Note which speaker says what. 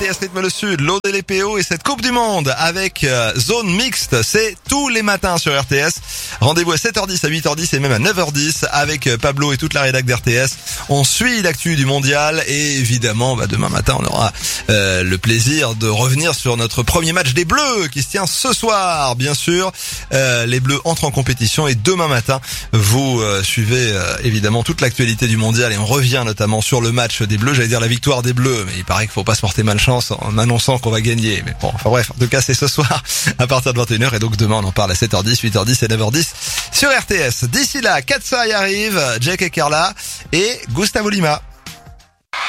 Speaker 1: RTS Rythme le Sud, l'Aude et les PO et cette Coupe du Monde avec zone mixte. C'est tous les matins sur RTS. Rendez-vous à 7h10, à 8h10 et même à 9h10 avec Pablo et toute la rédac d'RTS. On suit l'actu du mondial et évidemment, demain matin, on aura le plaisir de revenir sur notre premier match des Bleus qui se tient ce soir. Bien sûr, les Bleus entrent en compétition et demain matin, vous suivez évidemment toute l'actualité du mondial et on revient notamment sur le match des Bleus. J'allais dire la victoire des Bleus, mais il paraît qu'il faut pas se porter malchance en annonçant qu'on va gagner. Mais bon, enfin bref, en tout cas c'est ce soir à partir de 21h et donc demain on en parle à 7h10, 8h10 et 9h10 sur RTS. D'ici là, Katsai arrive, Jack et Carla et Gustavo Lima.